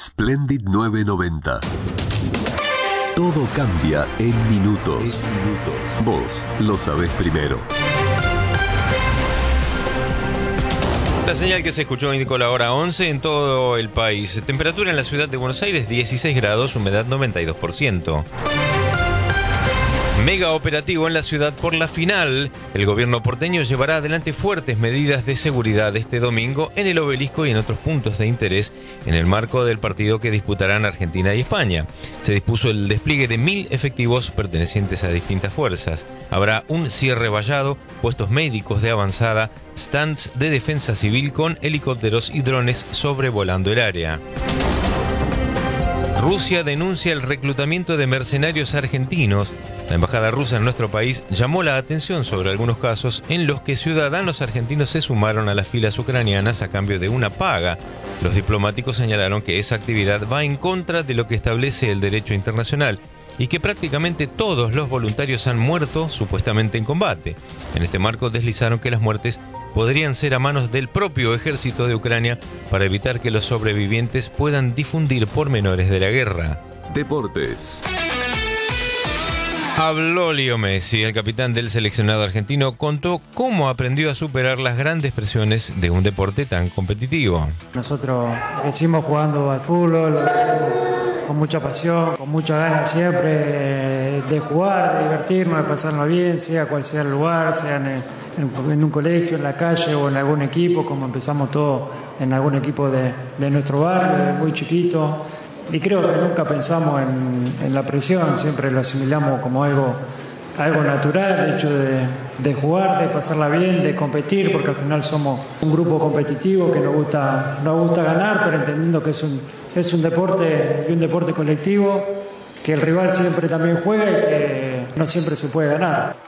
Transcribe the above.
Splendid 990. Todo cambia en minutos. Vos lo sabés primero. La señal que se escuchó indicó la hora 11 en todo el país. Temperatura en la ciudad de Buenos Aires 16 grados, humedad 92%. Mega operativo en la ciudad por la final. El gobierno porteño llevará adelante fuertes medidas de seguridad este domingo en el Obelisco y en otros puntos de interés en el marco del partido que disputarán Argentina y España. Se dispuso el despliegue de 1000 efectivos pertenecientes a distintas fuerzas. Habrá un cierre vallado, puestos médicos de avanzada, stands de defensa civil con helicópteros y drones sobrevolando el área. Rusia denuncia el reclutamiento de mercenarios argentinos. La embajada rusa en nuestro país llamó la atención sobre algunos casos en los que ciudadanos argentinos se sumaron a las filas ucranianas a cambio de una paga. Los diplomáticos señalaron que esa actividad va en contra de lo que establece el derecho internacional y que prácticamente todos los voluntarios han muerto supuestamente en combate. En este marco deslizaron que las muertes podrían ser a manos del propio ejército de Ucrania para evitar que los sobrevivientes puedan difundir pormenores de la guerra. Deportes. Habló Leo Messi, el capitán del seleccionado argentino, contó cómo aprendió a superar las grandes presiones de un deporte tan competitivo. Nosotros crecimos jugando al fútbol con mucha pasión, con muchas ganas siempre de jugar, de divertirnos, de pasarnos bien, sea cual sea el lugar, sea en un colegio, en la calle o en algún equipo, como empezamos todos en algún equipo de nuestro barrio, desde muy chiquito. Y creo que nunca pensamos en la presión, siempre lo asimilamos como algo natural, el hecho de jugar, de pasarla bien, de competir, porque al final somos un grupo competitivo que nos gusta ganar, pero entendiendo que es un deporte y un deporte colectivo, que el rival siempre también juega y que no siempre se puede ganar.